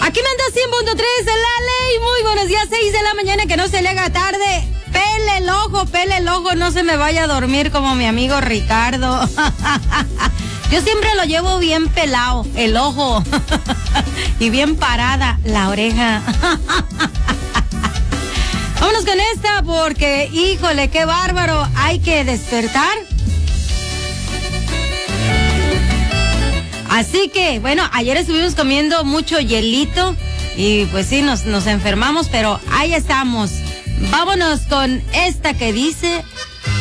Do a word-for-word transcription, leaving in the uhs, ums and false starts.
Aquí manda cien punto tres de la ley. Muy buenos días, seis de la mañana, que no se le haga tarde. Pele el ojo, pele el ojo, no se me vaya a dormir como mi amigo Ricardo. Yo siempre lo llevo bien pelado, el ojo. Y bien parada la oreja. Vámonos con esta porque, híjole, qué bárbaro. Hay que despertar. Así que, bueno, ayer estuvimos comiendo mucho hielito y pues sí, nos, nos enfermamos, pero ahí estamos. Vámonos con esta que dice